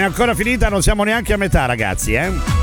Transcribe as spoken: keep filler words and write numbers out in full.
è ancora finita, non siamo neanche a metà, ragazzi, eh.